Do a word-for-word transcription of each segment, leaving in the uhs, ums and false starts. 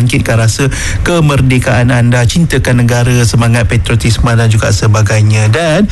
membangkitkan rasa kemerdekaan anda, cintakan negara, semangat patriotisme dan juga sebagainya. Dan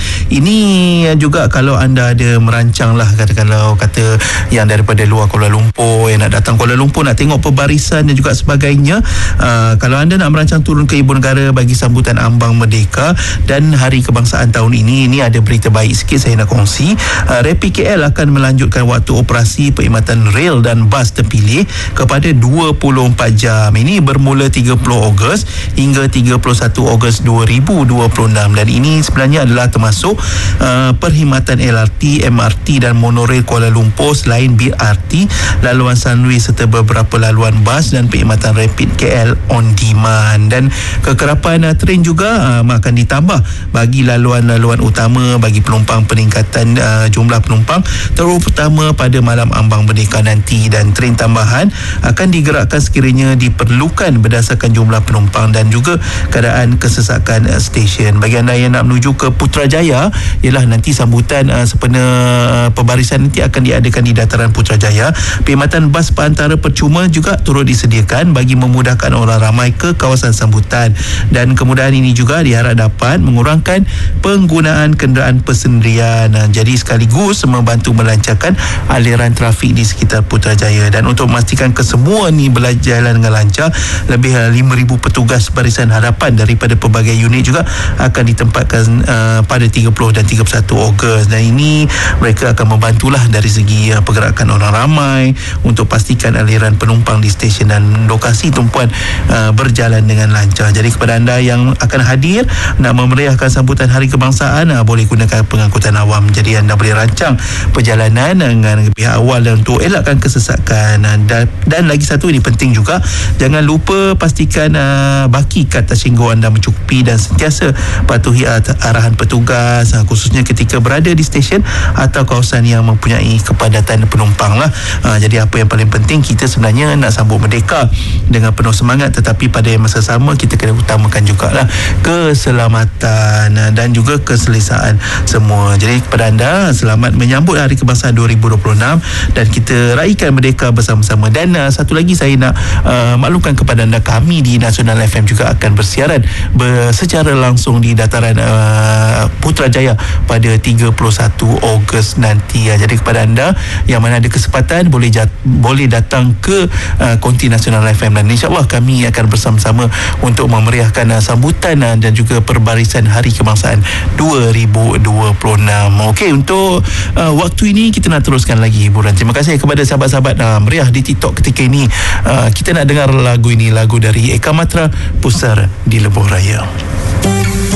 ini juga kalau anda ada merancang lah, katakanlah kata yang daripada luar Kuala Lumpur, yang nak datang Kuala Lumpur nak tengok pembarisan dan juga sebagainya, uh, kalau anda nak merancang turun ke ibu negara bagi sambutan Ambang Merdeka dan Hari Kebangsaan tahun ini, ini ada berita baik sikit saya nak kongsi. uh, Rapid K L akan melanjutkan waktu operasi perkhidmatan rel dan bas terpilih kepada dua puluh empat jam. Ini bermula tiga puluh Ogos hingga tiga puluh satu Ogos dua ribu dua puluh enam, dan ini sebenarnya adalah termasuk uh, perkhidmatan L R T, M R T dan monorail Kuala Lumpur selain B R T, laluan sunway serta beberapa laluan bas dan perkhidmatan Rapid K L on demand. Dan kekerapan uh, train juga uh, akan ditambah bagi laluan-laluan utama bagi penumpang, peningkatan uh, jumlah penumpang terutama pada malam Ambang Merdeka nanti, dan train tambahan akan digerakkan sekiranya diperlukan berdasarkan jumlah penumpang dan juga keadaan kesesakan uh, stesen. Bagi anda yang nak menuju ke Putrajaya, ialah nanti sambutan uh, sempena uh, pembarisan nanti akan diadakan di dataran Putrajaya. Perkhidmatan bas perantara percuma juga turut disediakan bagi memudahkan orang ramai ke kawasan sambutan, dan kemudahan ini juga diharap dapat mengurangkan penggunaan kenderaan persendirian, jadi sekaligus membantu melancarkan aliran trafik di sekitar Putrajaya. Dan untuk memastikan kesemua ni berjalan dengan lancar, lebih lima ribu petugas barisan hadapan daripada pelbagai unit juga akan ditempatkan uh, pada tiga puluh dan tiga puluh satu Ogos, dan ini mereka akan membantulah dari segi uh, pergerakan orang ramai untuk pastikan aliran penumpang di stesen dan lokasi tumpuan uh, berjalan dengan lancar. Jadi kepada anda yang akan hadir nak memeriahkan sambutan Hari Kebangsaan, uh, boleh gunakan pengangkutan awam. Jadi anda boleh rancang perjalanan dengan pihak awal untuk elakkan kesesakan. Uh, dan, dan lagi satu, ini penting juga, jangan lupa pastikan uh, baki kad tersinggung anda mencukupi dan sentiasa patuhi uh, arahan petugas, uh, khususnya ketika berada di stesen atau kawasan yang mempunyai kepadatan penumpang lah. Uh, jadi apa yang paling penting, kita sebenarnya nak sambut Merdeka dengan penuh semangat, tetapi pada masa sama kita kena utamakan jugalah keselamatan uh, dan juga keselesaan semua. Jadi kepada anda, selamat menyambut Hari Kebangsaan dua ribu dua puluh enam dan kita raikan Merdeka bersama-sama. Dan uh, satu lagi saya nak uh, maklumkan kepada anda, kami di Nasional F M juga akan bersiaran ber, secara langsung di dataran uh, Putrajaya pada tiga puluh satu Ogos nanti. Uh, jadi kepada anda yang mana ada kesempatan, boleh jat, boleh datang ke uh, konti Nasional F M, dan insyaAllah kami akan bersama-sama untuk memeriahkan uh, sambutan uh, dan juga perbarisan Hari Kebangsaan dua ribu dua puluh enam. Okey, untuk uh, waktu ini kita nak teruskan lagi hiburan. Terima kasih kepada sahabat-sahabat uh, meriah di TikTok ketika ini. Uh, kita nak dengar lagu ini, lagu dari Eka Matra, Pusar di Lebuh Raya.